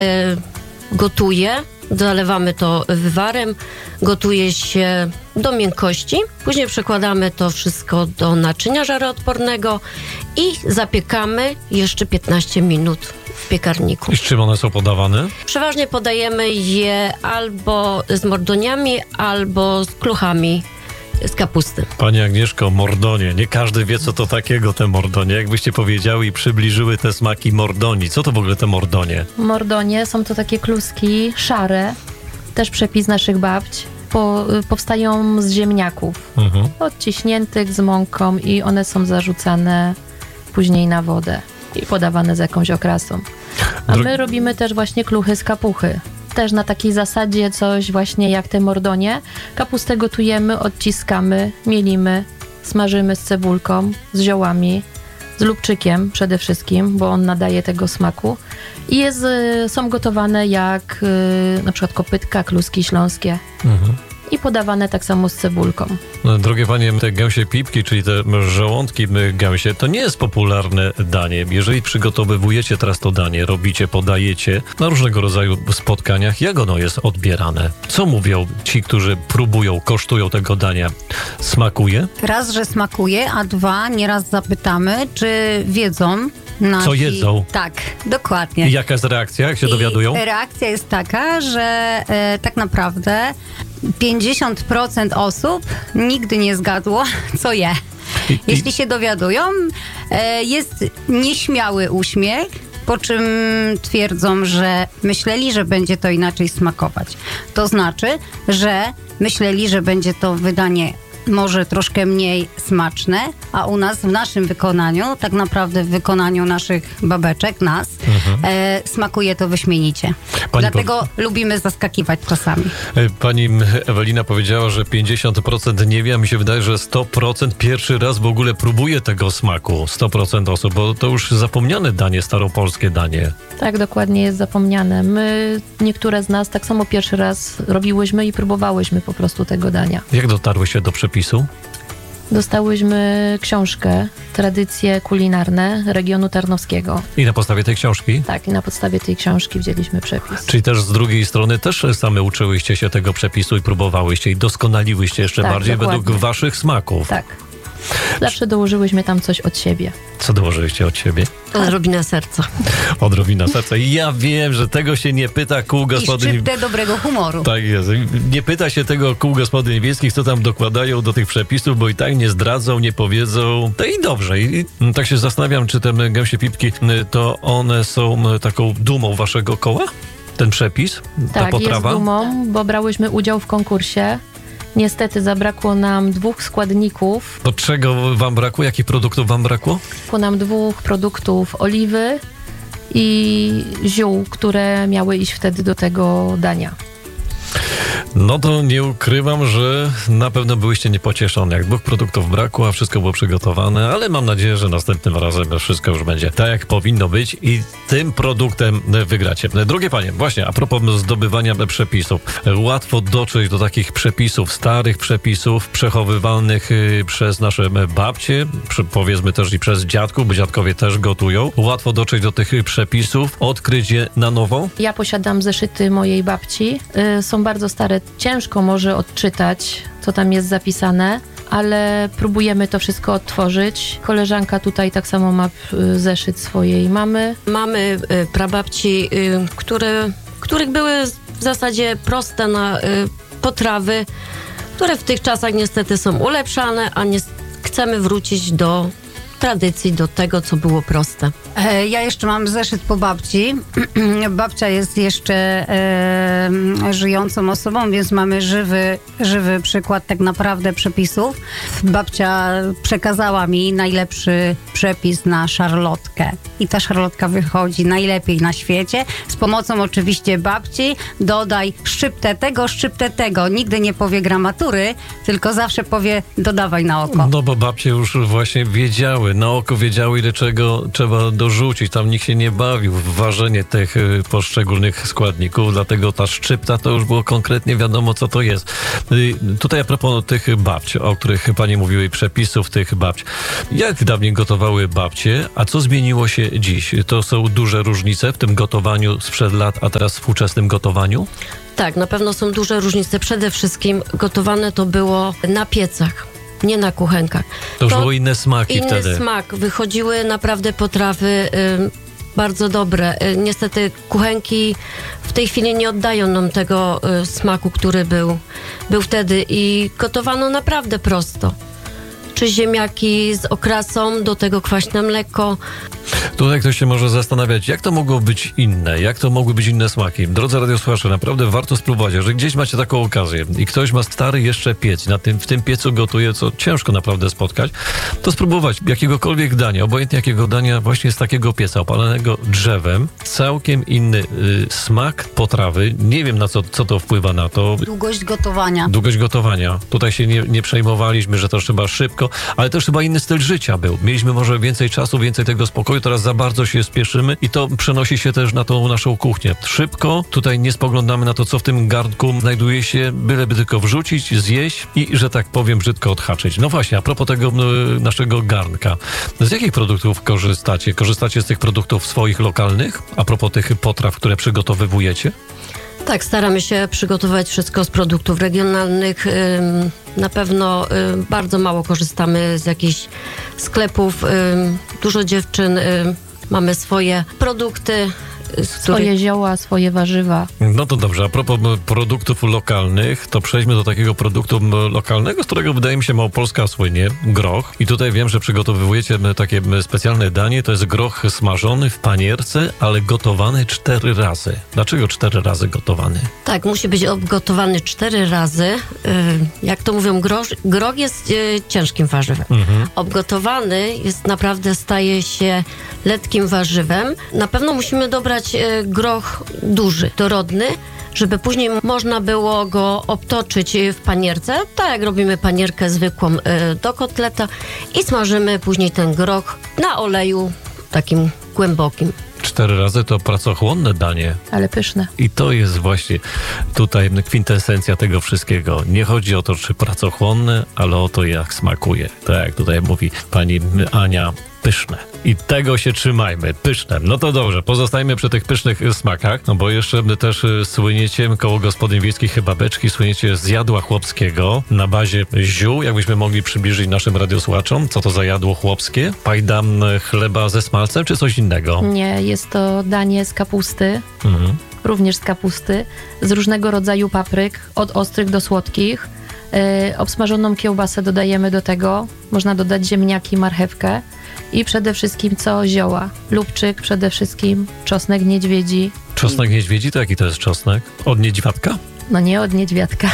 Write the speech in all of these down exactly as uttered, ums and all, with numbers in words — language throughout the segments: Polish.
gotuje, zalewamy to wywarem, gotuje się do miękkości, później przekładamy to wszystko do naczynia żaroodpornego i zapiekamy jeszcze piętnaście minut w piekarniku. I z czym one są podawane? Przeważnie podajemy je albo z mordoniami, albo z kluchami z kapusty. Pani Agnieszko, mordonie. Nie każdy wie, co to takiego te mordonie. Jakbyście powiedziały i przybliżyły te smaki mordoni. Co to w ogóle te mordonie? Mordonie są to takie kluski szare, też przepis naszych babć. Po, powstają z ziemniaków Mhm. odciśniętych z mąką i one są zarzucane później na wodę i podawane z jakąś okrasą. A Dro- my robimy też właśnie kluchy z kapuchy. Też na takiej zasadzie coś właśnie jak te mordonie. Kapustę gotujemy, odciskamy, mielimy, smażymy z cebulką, z ziołami, z lubczykiem przede wszystkim, bo on nadaje tego smaku. I jest, y, są gotowane jak y, na przykład kopytka, kluski śląskie. Mhm. I podawane tak samo z cebulką. No, drogie panie, te gęsie pipki, czyli te żołądki gęsie, to nie jest popularne danie. Jeżeli przygotowujecie teraz to danie, robicie, podajecie na różnego rodzaju spotkaniach, jak ono jest odbierane? Co mówią ci, którzy próbują, kosztują tego dania? Smakuje? Raz, że smakuje, a dwa, nieraz zapytamy, czy wiedzą nasi... Co jedzą? Tak, dokładnie. I jaka jest reakcja, jak się I dowiadują? reakcja jest taka, że e, tak naprawdę pięćdziesiąt procent osób nigdy nie zgadło, co je. I- i- Jeśli się dowiadują, e, jest nieśmiały uśmiech, po czym twierdzą, że myśleli, że będzie to inaczej smakować. To znaczy, że myśleli, że będzie to wydanie może troszkę mniej smaczne, a u nas w naszym wykonaniu, tak naprawdę w wykonaniu naszych babeczek, nas, e, smakuje to wyśmienicie. Pani Dlatego lubimy zaskakiwać czasami. Pani Ewelina powiedziała, że pięćdziesiąt procent nie wie, a mi się wydaje, że sto procent pierwszy raz w ogóle próbuje tego smaku. sto procent osób, bo to już zapomniane danie, staropolskie danie. Tak, dokładnie jest zapomniane. My, niektóre z nas tak samo pierwszy raz robiłyśmy i próbowałyśmy po prostu tego dania. Jak dotarłyście do przepisu? Dostałyśmy książkę Tradycje kulinarne regionu tarnowskiego. I na podstawie tej książki? Tak, i na podstawie tej książki wzięliśmy przepis. Czyli też z drugiej strony też same uczyłyście się tego przepisu i próbowałyście i doskonaliłyście jeszcze Tak, bardziej dokładnie. według waszych smaków. Tak. Zawsze dołożyłyśmy tam coś od siebie. Co dołożyliście od siebie? Odrobinę serca. Odrobina serca. I ja wiem, że tego się nie pyta kół I gospodyń. szczyptę dobrego humoru. Tak jest. Nie pyta się tego kół gospodyń wiejskich, co tam dokładają do tych przepisów, bo i tak nie zdradzą, nie powiedzą. To i dobrze. I tak się zastanawiam, czy te gęsie pipki, to one są taką dumą waszego koła? Ten przepis? Ta Tak, potrawa? jest dumą, bo brałyśmy udział w konkursie. Niestety zabrakło nam dwóch składników. To czego wam brakło? Jakich produktów wam brakło? Zabrakło nam dwóch produktów: oliwy i ziół, które miały iść wtedy do tego dania. No to nie ukrywam, że na pewno byłyście niepocieszone. Jak dwóch produktów brakło, a wszystko było przygotowane, ale mam nadzieję, że następnym razem wszystko już będzie tak, jak powinno być i tym produktem wygracie. Drugie panie, właśnie a propos zdobywania przepisów. Łatwo dotrzeć do takich przepisów, starych przepisów, przechowywalnych y, przez nasze babcie, przy, powiedzmy też i przez dziadków, bo dziadkowie też gotują. Łatwo dotrzeć do tych przepisów, odkryć je na nowo. Ja posiadam zeszyty mojej babci. Y, są bardzo stare. Ciężko może odczytać, co tam jest zapisane, ale próbujemy to wszystko odtworzyć. Koleżanka tutaj tak samo ma y, zeszyt swojej mamy. Mamy y, prababci, y, które, których były w zasadzie proste na y, potrawy, które w tych czasach niestety są ulepszane, a nie chcemy wrócić do tradycji, do tego, co było proste. E, Ja jeszcze mam zeszyt po babci. Babcia jest jeszcze e, żyjącą osobą, więc mamy żywy, żywy przykład tak naprawdę przepisów. Babcia przekazała mi najlepszy przepis na szarlotkę. I ta szarlotka wychodzi najlepiej na świecie. Z pomocą oczywiście babci dodaj szczyptę tego, szczyptę tego. Nigdy nie powie gramatury, tylko zawsze powie dodawaj na oko. No bo babcie już właśnie wiedziały, wiedziały, na oko wiedziały, ile czego trzeba dorzucić. Tam nikt się nie bawił w ważenie tych y, poszczególnych składników, dlatego ta szczypta to już było konkretnie wiadomo, co to jest. Y, tutaj a propos tych babci, o których pani mówiły, i przepisów tych babci. Jak dawniej gotowały babcie, a co zmieniło się dziś? To są duże różnice w tym gotowaniu sprzed lat, a teraz w współczesnym gotowaniu? Tak, na pewno są duże różnice. Przede wszystkim gotowane to było na piecach, nie na kuchenkach. To już były inne smaki inny wtedy. smak. Wychodziły naprawdę potrawy y, bardzo dobre. Y, niestety kuchenki w tej chwili nie oddają nam tego y, smaku, który był, był wtedy i gotowano naprawdę prosto. Czy ziemniaki z okrasą, do tego kwaśne mleko. Tutaj ktoś się może zastanawiać, jak to mogło być inne, jak to mogły być inne smaki. Drodzy radiosłuchacze, naprawdę warto spróbować, że gdzieś macie taką okazję i ktoś ma stary jeszcze piec, na tym, w tym piecu gotuje, co ciężko naprawdę spotkać, to spróbować jakiegokolwiek dania, obojętnie jakiego dania właśnie z takiego pieca opalanego drzewem, całkiem inny y, smak potrawy. Nie wiem, na co, co to wpływa na to. Długość gotowania. Długość gotowania. Tutaj się nie, nie przejmowaliśmy, że to trzeba szybko, ale też chyba inny styl życia był. Mieliśmy może więcej czasu, więcej tego spokoju, teraz za bardzo się spieszymy i to przenosi się też na tą naszą kuchnię. Szybko, tutaj nie spoglądamy na to, co w tym garnku znajduje się, byleby tylko wrzucić, zjeść i, że tak powiem, brzydko odhaczyć. No właśnie, a propos tego y, naszego garnka. Z jakich produktów korzystacie? Korzystacie z tych produktów swoich lokalnych? A propos tych potraw, które przygotowywujecie? Tak, staramy się przygotować wszystko z produktów regionalnych. Ym, Na pewno ym, bardzo mało korzystamy z jakichś sklepów. Ym, Dużo dziewczyn ym, mamy swoje produkty, z których... Swoje zioła, swoje warzywa. No to dobrze, a propos m, produktów lokalnych, to przejdźmy do takiego produktu m, lokalnego, z którego wydaje mi się Małopolska słynie, groch. I tutaj wiem, że przygotowujecie m, takie m, specjalne danie, to jest groch smażony w panierce, ale gotowany cztery razy. Dlaczego cztery razy gotowany? Tak, musi być obgotowany cztery razy. Ym, Jak to mówią, groch, groch jest y, ciężkim warzywem. Mhm. Obgotowany jest naprawdę, staje się letkim warzywem. Na pewno musimy dobrać e, groch duży, dorodny, żeby później można było go obtoczyć w panierce, tak jak robimy panierkę zwykłą e, do kotleta i smażymy później ten groch na oleju takim głębokim. Cztery razy to pracochłonne danie. Ale pyszne. I to jest właśnie tutaj kwintesencja tego wszystkiego. Nie chodzi o to, czy pracochłonne, ale o to, jak smakuje. Tak jak tutaj mówi pani Ania, pyszne. I tego się trzymajmy, pyszne. No to dobrze, pozostajmy przy tych pysznych smakach, no bo jeszcze też słyniecie koło gospodyń wiejskich chyba beczki, słyniecie z jadła chłopskiego na bazie ziół. Jakbyśmy mogli przybliżyć naszym radiosłuchaczom, co to za jadło chłopskie? Pajdam chleba ze smalcem, czy coś innego? Nie, jest to danie z kapusty, Mhm. również z kapusty, z różnego rodzaju papryk, od ostrych do słodkich. Yy, obsmażoną kiełbasę dodajemy do tego. Można dodać ziemniaki, marchewkę i przede wszystkim co? Zioła. Lubczyk przede wszystkim, czosnek niedźwiedzi. Czosnek niedźwiedzi, to jaki to jest czosnek? Od niedźwiadka? No nie od niedźwiadka.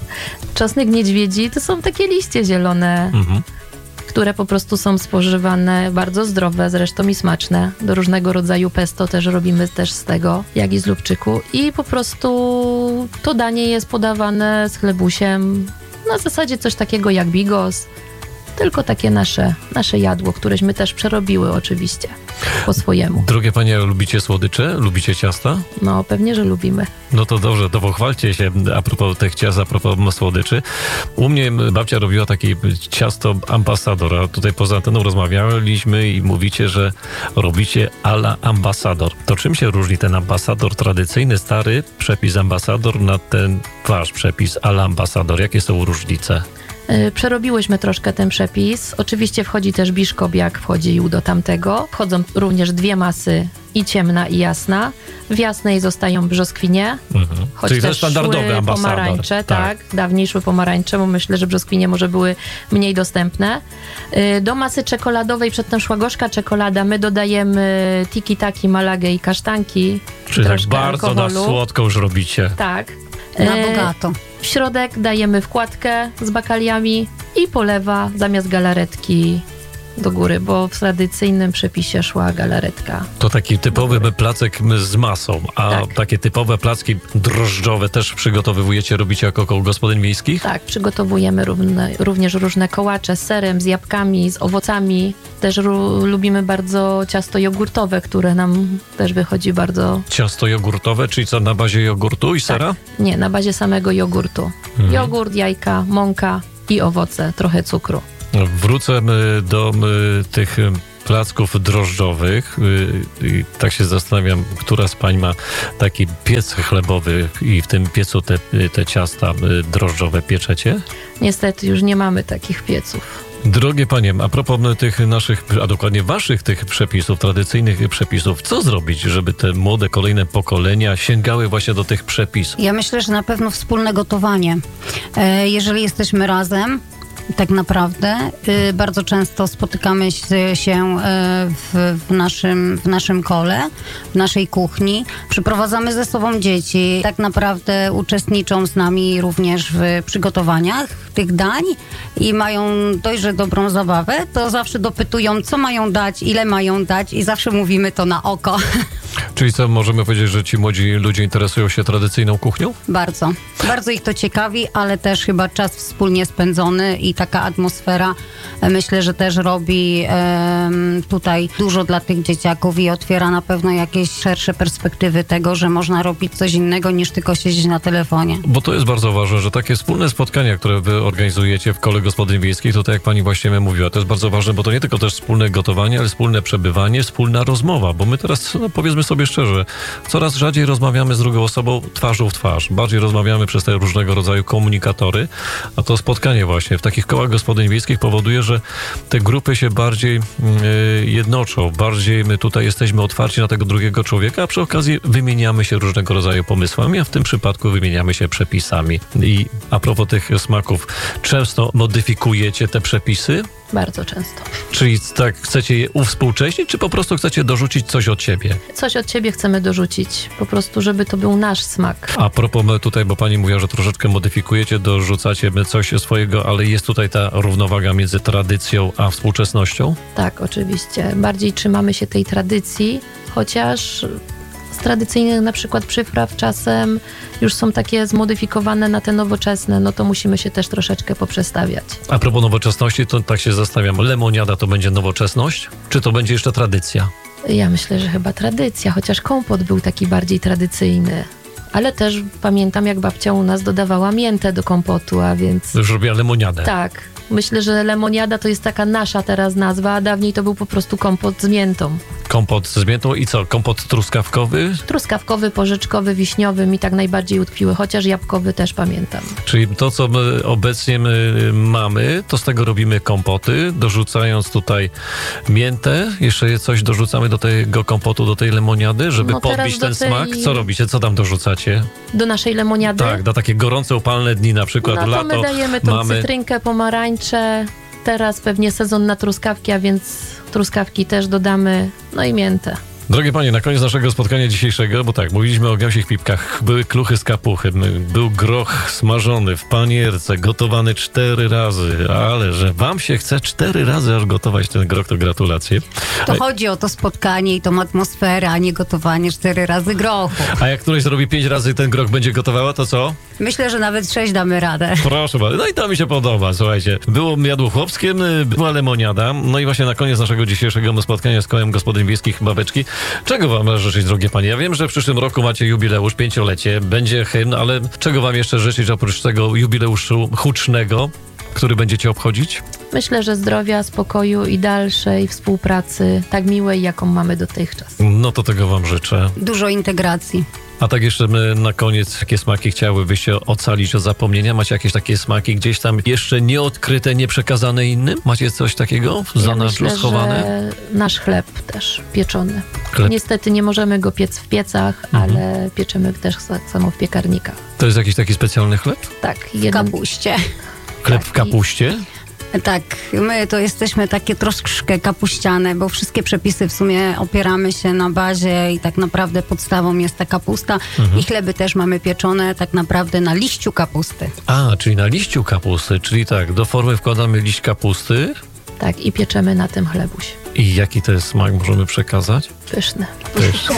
Czosnek niedźwiedzi to są takie liście zielone, Mhm. które po prostu są spożywane, bardzo zdrowe, zresztą i smaczne. Do różnego rodzaju pesto też robimy też z tego, jak i z lubczyku. I po prostu to danie jest podawane z chlebusiem, na zasadzie coś takiego jak bigos, tylko takie nasze, nasze jadło, któreśmy też przerobiły oczywiście po swojemu. Drogie panie, lubicie słodycze? Lubicie ciasta? No pewnie, że lubimy. No to dobrze, to pochwalcie się a propos tych ciast, a propos słodyczy. U mnie babcia robiła takie ciasto ambasador, a tutaj poza anteną rozmawialiśmy i mówicie, że robicie a la ambasador. To czym się różni ten ambasador tradycyjny, stary przepis ambasador na ten wasz przepis a la ambasador? Jakie są różnice? Yy, Przerobiłyśmy troszkę ten przepis. Oczywiście wchodzi też biszkop, jak wchodził do tamtego. Wchodzą również dwie masy, i ciemna, i jasna. W jasnej zostają brzoskwinie. Mhm. Choć Czyli to też jest standardowy szły ambasador. pomarańcze, tak. tak. Dawniej szły pomarańcze, bo myślę, że brzoskwinie może były mniej dostępne. Yy, Do masy czekoladowej przedtem szła gorzka czekolada. My dodajemy tiki-taki, malagę i kasztanki. Czyli tak troszkę bardzo na alkoholu. słodko już robicie. Tak. Na Yy, bogato. W środek dajemy wkładkę z bakaliami i polewa zamiast galaretki do góry, bo w tradycyjnym przepisie szła galaretka. To taki typowy placek z masą, a Tak. takie typowe placki drożdżowe też przygotowujecie, robicie jako koło gospodyń wiejskich? Tak, przygotowujemy równe, również różne kołacze z serem, z jabłkami, z owocami. Też ru- lubimy bardzo ciasto jogurtowe, które nam też wychodzi bardzo... Ciasto jogurtowe, czyli co, na bazie jogurtu i sera? Tak, nie, na bazie samego jogurtu. Mhm. Jogurt, jajka, mąka i owoce, trochę cukru. Wrócę y, do y, tych y, placków drożdżowych y, i tak się zastanawiam, która z pań ma taki piec chlebowy i w tym piecu te, y, te ciasta y, drożdżowe pieczecie? Niestety już nie mamy takich pieców. Drogie panie, a propos tych naszych, a dokładnie waszych tych przepisów, tradycyjnych przepisów, co zrobić, żeby te młode, kolejne pokolenia sięgały właśnie do tych przepisów? Ja myślę, że na pewno wspólne gotowanie. E, Jeżeli jesteśmy razem, tak naprawdę y, bardzo często spotykamy się się, y, w, w, naszym, w naszym kole, w naszej kuchni. Przyprowadzamy ze sobą dzieci. Tak naprawdę uczestniczą z nami również w przygotowaniach tych dań i mają dość dobrą zabawę. To zawsze dopytują, co mają dać, ile mają dać i zawsze mówimy to na oko. Czyli co, możemy powiedzieć, że ci młodzi ludzie interesują się tradycyjną kuchnią? Bardzo. Bardzo ich to ciekawi, ale też chyba czas wspólnie spędzony i taka atmosfera, e, myślę, że też robi em, tutaj dużo dla tych dzieciaków i otwiera na pewno jakieś szersze perspektywy tego, że można robić coś innego niż tylko siedzieć na telefonie. Bo to jest bardzo ważne, że takie wspólne spotkania, które wy organizujecie w kole gospodyń wiejskich, to tak jak pani właściwie mówiła, to jest bardzo ważne, bo to nie tylko też wspólne gotowanie, ale wspólne przebywanie, wspólna rozmowa, bo my teraz, no powiedzmy sobie szczerze, coraz rzadziej rozmawiamy z drugą osobą twarzą w twarz, bardziej rozmawiamy przez te różnego rodzaju komunikatory, a to spotkanie właśnie w takich kołach gospodyń wiejskich powoduje, że te grupy się bardziej yy, jednoczą, bardziej my tutaj jesteśmy otwarci na tego drugiego człowieka, a przy okazji wymieniamy się różnego rodzaju pomysłami, a w tym przypadku wymieniamy się przepisami. I a propos tych smaków, często modyfikujecie te przepisy? Bardzo często. Czyli tak chcecie je uwspółcześnić, czy po prostu chcecie dorzucić coś od siebie? Coś od siebie chcemy dorzucić, po prostu, żeby to był nasz smak. A propos tutaj, bo pani mówiła, że troszeczkę modyfikujecie, dorzucacie coś swojego, ale jest tutaj ta równowaga między tradycją a współczesnością? Tak, oczywiście. Bardziej trzymamy się tej tradycji, chociaż z tradycyjnych na przykład przypraw czasem już są takie zmodyfikowane na te nowoczesne, no to musimy się też troszeczkę poprzestawiać. A propos nowoczesności, to tak się zastanawiam, lemoniada to będzie nowoczesność, czy to będzie jeszcze tradycja? Ja myślę, że chyba tradycja, chociaż kompot był taki bardziej tradycyjny. Ale też pamiętam, jak babcia u nas dodawała miętę do kompotu, a więc... Już robiła lemoniadę. Tak. Myślę, że lemoniada to jest taka nasza teraz nazwa, a dawniej to był po prostu kompot z miętą. Kompot z miętą i co? Kompot truskawkowy? Truskawkowy, porzeczkowy, wiśniowy mi tak najbardziej utkwiły, chociaż jabłkowy też pamiętam. Czyli to, co my obecnie my mamy, to z tego robimy kompoty, dorzucając tutaj miętę. Jeszcze coś dorzucamy do tego kompotu, do tej lemoniady, żeby No teraz podbić do ten tej- smak. Co robicie? Co tam dorzucacie? Do naszej lemoniady? Tak, na takie gorące, upalne dni, na przykład No to lato. my dajemy tą mamy... cytrynkę, pomarańcze. Teraz pewnie sezon na truskawki, a więc truskawki też dodamy, no i miętę. Drogie panie, na koniec naszego spotkania dzisiejszego, bo tak, mówiliśmy o gęsich pipkach, były kluchy z kapuchy, był groch smażony w panierce, gotowany cztery razy, ale że wam się chce cztery razy aż gotować ten groch, to gratulacje. To chodzi o to spotkanie i tą atmosferę, a nie gotowanie cztery razy grochu. A jak któryś zrobi pięć razy ten groch będzie gotowała, to co? Myślę, że nawet sześć damy radę. Proszę bardzo. No i to mi się podoba, słuchajcie. Było jadło chłopskie, była lemoniada, no i właśnie na koniec naszego dzisiejszego spotkania z kołem gospodyń wiejskich Babeczki. Czego wam życzyć, drogie panie? Ja wiem, że w przyszłym roku macie jubileusz, pięciolecie, będzie hymn, ale czego wam jeszcze życzyć oprócz tego jubileuszu hucznego, który będziecie obchodzić? Myślę, że zdrowia, spokoju i dalszej współpracy, tak miłej, jaką mamy dotychczas. No to tego wam życzę. Dużo integracji. A tak jeszcze my na koniec, jakie smaki chciałybyście ocalić od zapomnienia? Macie jakieś takie smaki gdzieś tam jeszcze nieodkryte, nieprzekazane innym? Macie coś takiego za Ja nas myślę, schowane? że nasz chleb też pieczony. Chleb. Niestety nie możemy go piec w piecach, Mhm. ale pieczemy też sa- samo w piekarnikach. To jest jakiś taki specjalny chleb? Tak, W jeden... kapuście. Chleb Tak, w kapuście? Tak, my to jesteśmy takie troszkę kapuściane, bo wszystkie przepisy w sumie opieramy się na bazie i tak naprawdę podstawą jest ta kapusta Mhm. i chleby też mamy pieczone tak naprawdę na liściu kapusty. A, czyli na liściu kapusty, czyli tak, do formy wkładamy liść kapusty Tak, i pieczemy na tym chlebuś. I jaki to jest smak możemy przekazać? Pyszny. Pyszny.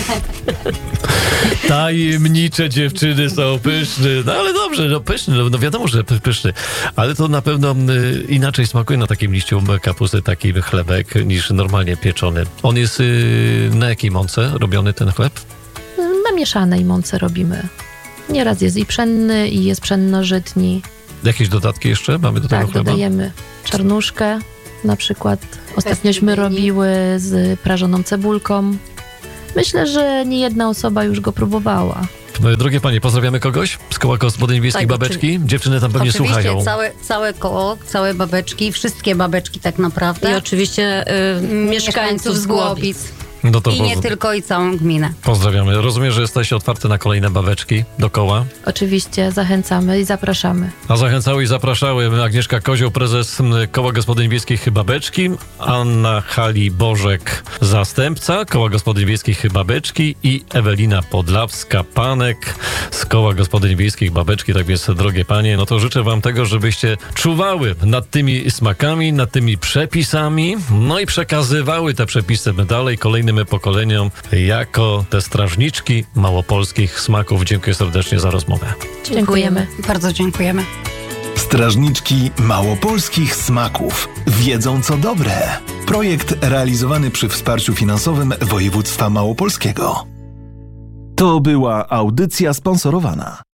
Tajemnicze dziewczyny są pyszne. No ale dobrze, no pyszny, no, no wiadomo, że py- pyszny. Ale to na pewno y, inaczej smakuje na takim liściu kapusty taki chlebek niż normalnie pieczony. On jest y, na jakiej mące robiony ten chleb? Na mieszanej mące robimy. Nieraz jest i pszenny, i jest pszennożytni. Jakieś dodatki jeszcze mamy do tego Tak, chleba? dodajemy czarnuszkę na przykład. Ostatniośmy robiły z prażoną cebulką. Myślę, że nie jedna osoba już go próbowała. No, drogie panie, pozdrawiamy kogoś z koła gospodyń wiejskich Tak, Babeczki? Dziewczyny tam pewnie Oczywiście słuchają. całe, całe koło, całe babeczki, wszystkie babeczki tak naprawdę. I oczywiście y, mieszkańców z Głobic. No to I nie poz- tylko, i całą gminę. pozdrawiamy. Rozumiem, że jesteście otwarte na kolejne babeczki dookoła. Oczywiście zachęcamy i zapraszamy. A zachęcały i zapraszały Agnieszka Kozioł, prezes m, Koła Gospodyń Wiejskich Babeczki, Anna Hali-Bożek, zastępca Koła Gospodyń Wiejskich Babeczki i Ewelina Podlawska-Panek z Koła Gospodyń Wiejskich Babeczki. Tak więc, drogie panie, no to życzę wam tego, żebyście czuwały nad tymi smakami, nad tymi przepisami, no i przekazywały te przepisy dalej kolejnym pokoleniom jako te strażniczki małopolskich smaków. Dziękuję serdecznie za rozmowę. Dziękujemy. Bardzo dziękujemy. Strażniczki małopolskich smaków wiedzą co dobre. Projekt realizowany przy wsparciu finansowym województwa małopolskiego. To była audycja sponsorowana.